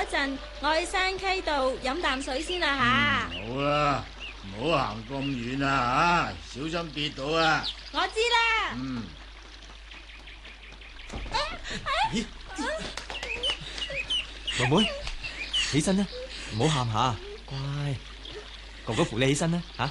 嗰陣，我去山溪度飲啖水先啦吓。 好啦，唔好行咁遠啊吓，小心跌倒啊！ 我知啦。 咦，妹妹，起身啦，唔好喊下，乖，哥哥扶你起身啦，吓。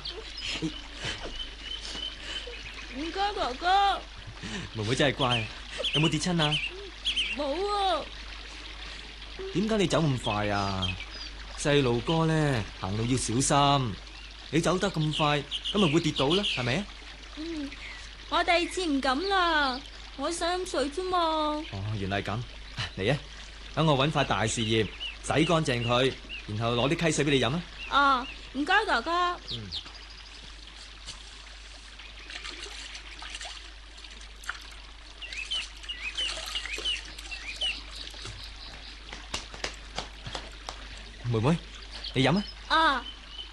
唔該哥哥。 妹妹真係乖，有冇跌親啊？ 冇啊。 點解你走咁快啊？細路哥咧行路要小心，你走得咁快，咁咪會跌倒啦，係咪啊？ 我第二次唔敢啦，我想飲水啫嘛。 哦，原來係咁，嚟啊！等我搵塊大樹葉洗乾淨佢，然後攞啲溪水俾你飲啊！ 哦，唔該哥哥。 妹妹，你飲啊！ 啊，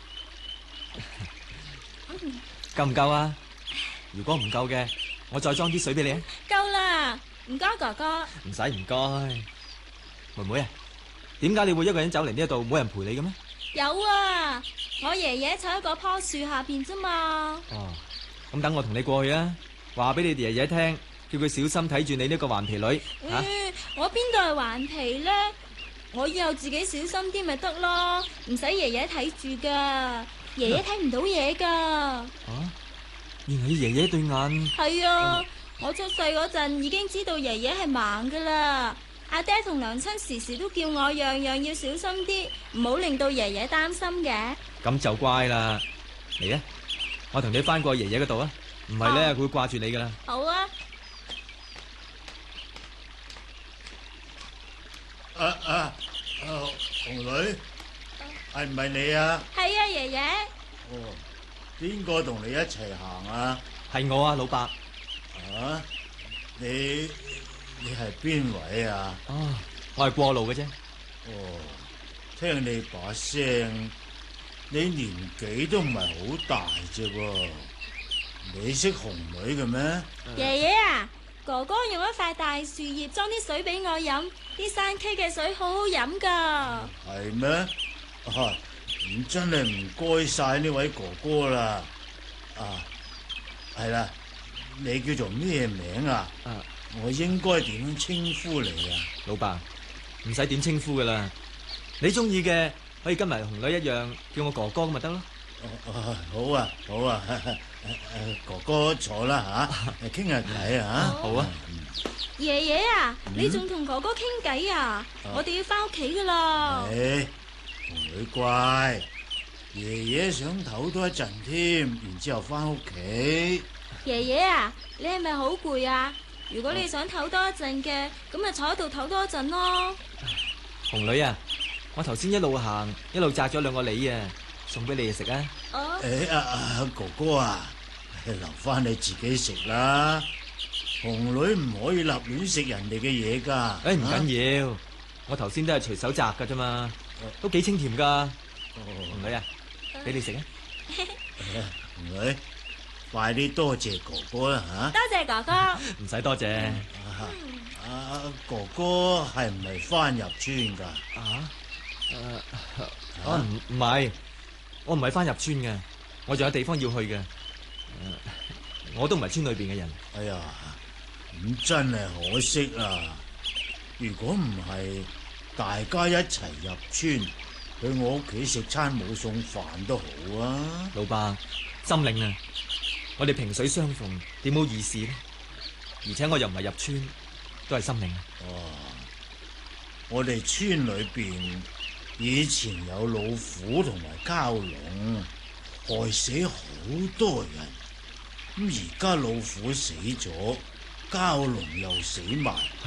夠唔夠啊？如果唔夠嘅，我再裝啲水俾你啊！ 夠啦，唔該哥哥。 唔使唔該，妹妹啊，點解你會一個人走嚟呢一度，冇人陪你嘅咩？ 有啊，我爺爺坐喺嗰棵樹下邊啫嘛。 哦，咁等我同你過去啊，話俾你哋爺爺聽，叫佢小心睇住你呢個頑皮女啊！ 我邊度係頑皮咧？我以後自己小心啲咪得咯，唔使爺爺睇住噶，爺爺睇唔到嘢噶。 啊，原來你爺爺對眼係啊，我出世嗰陣已經知道爺爺係盲噶啦。阿爹同娘親時時都叫我樣樣要小心啲，唔好令到爺爺擔心嘅。 咁就乖啦。嚟啊，我同你翻過爺爺嗰度啊，唔係咧佢會掛住你噶啦。 好啊。 紅女，係唔係你啊？ 係啊，爺爺。 哦，邊個同你一齊行啊？ 係我啊，老伯。 啊，你係邊位啊？ 哦，我係過路嘅啫。 哦，聽你把聲，你年紀都唔係好大啫喎。你識紅女嘅咩？ 爺爺啊，哥哥用一塊大樹葉裝啲水俾我飲，啲山溪嘅水好好飲噶。 係咩？啊，咁真係唔該晒呢位哥哥啦。啊，係啦，你叫做咩名啊？我應該點樣稱呼你啊？ 老伯，唔使點稱呼噶啦，你中意嘅可以跟埋紅女一樣叫我哥哥咁咪得咯。 好啊，好啊，哥哥坐啦吓，傾下偈啊。 好啊。 爺爺啊，你仲同哥哥傾偈啊？我哋要翻屋企噶啦。 紅女乖，爺爺想唞多一陣添，然之後翻屋企。 爺爺啊，你係咪好攰啊？如果你想唞多一陣嘅，咁咪坐喺度唞多一陣咯。 紅女啊，我頭先一路行一路摘咗兩個梨啊，送俾你哋食啊。 哥哥啊，留翻你自己食啦。紅女唔可以立亂食人哋嘅嘢噶。 唔緊要，我頭先都係隨手摘噶啫嘛，都幾清甜噶。紅女啊，俾你食啊。 紅女，快啲多謝哥哥啦吓。 多謝哥哥。 唔使多謝。 哥哥係唔係翻入村噶？ 唔係，我唔係翻入村嘅，我仲有地方要去嘅。我都唔係村裏邊嘅人。 哎呀，咁真係可惜啊！如果唔係大家一齊入村，去我屋企食餐冇餸飯都好啊。 老伯，心領啊，我哋萍水相逢，點好意思呢？而且我又唔係入村，都係心領。 我哋村裏邊以前有老虎同埋蛟龍，害死好多人。咁而家老虎死咗，蛟龍又死埋，